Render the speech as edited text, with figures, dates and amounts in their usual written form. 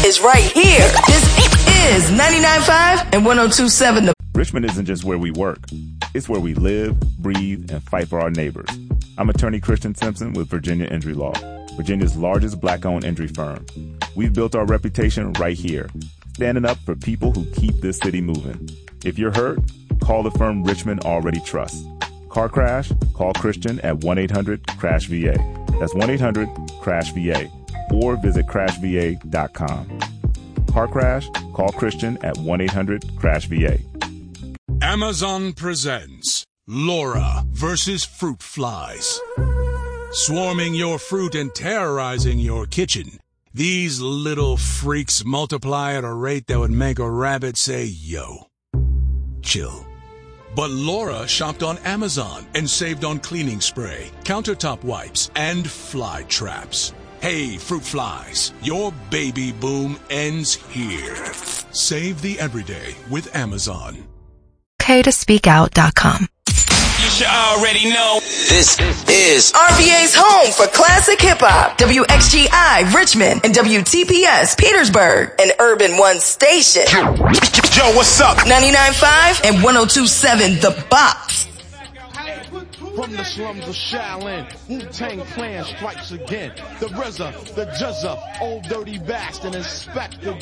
is right here. This is 99.5 and 102.7. Richmond isn't just where we work. It's where we live, breathe, and fight for our neighbors. I'm attorney Christian Simpson with Virginia Injury Law, Virginia's largest black-owned injury firm. We've built our reputation right here, standing up for people who keep this city moving. If you're hurt, call the firm Richmond already trusts. Car crash? Call Christian at 1-800-CRASH-VA. That's 1-800-CRASH-VA. Or visit crashva.com. Car crash? Call Christian at 1-800-CRASH-VA. Amazon presents Laura versus Fruit Flies. Swarming your fruit and terrorizing your kitchen, these little freaks multiply at a rate that would make a rabbit say, yo. Chill. But Laura shopped on Amazon and saved on cleaning spray, countertop wipes, and fly traps. Hey, fruit flies, your baby boom ends here. Save the everyday with Amazon. okaytospeakout.com. You should already know. This is RVA's home for classic hip-hop. WXGI Richmond and WTPS Petersburg, an Urban One station. Yo, what's up? 99.5 and 102.7 The Box. From the slums of Shaolin, Wu-Tang Clan strikes again. The RZA, the Juzza, Old Dirty Bastard, Inspector